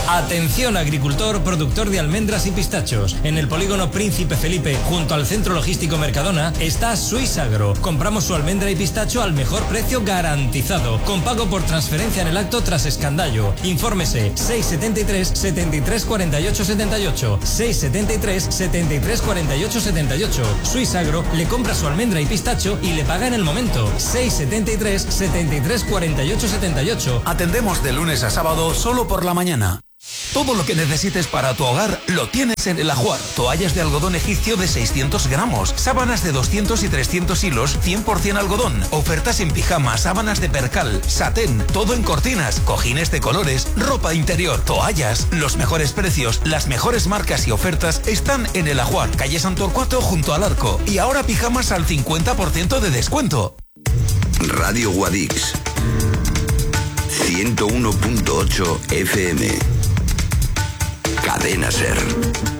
Atención agricultor, productor de almendras y pistachos. En el polígono Príncipe Felipe, junto al Centro Logístico Mercadona, está Suissagro. Compramos su almendra y pistacho al mejor precio garantizado, con pago por transferencia en el acto tras escandallo. Infórmese 673 73 48 78 673 73 48 78. Suissagro le compra su almendra y pistacho y le paga en el momento. 673 73 48 78. Atendemos de lunes a sábado solo por la mañana. Todo lo que necesites para tu hogar lo tienes en El Ajuar. Toallas de algodón egipcio de 600 gramos, sábanas de 200 y 300 hilos, 100% algodón, ofertas en pijamas, sábanas de percal, satén, todo en cortinas, cojines de colores, ropa interior, toallas. Los mejores precios, las mejores marcas y ofertas están en El Ajuar, calle San Torcuato junto al Arco. Y ahora pijamas al 50% de descuento. Radio Guadix 101.8 FM. Cadena Ser.